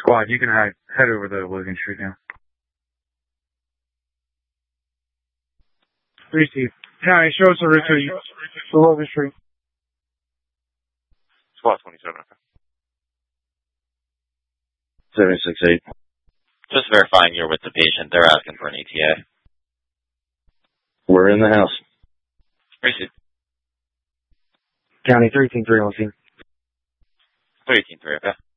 Squad, you can head over to Logan Street now. 3 Steve. County, show us a route to Logan Street. Squad 27, okay. 768. Just verifying you're with the patient. They're asking for an ETA. We're in the house. Appreciate it. County 13-3 on scene. 13-3, okay.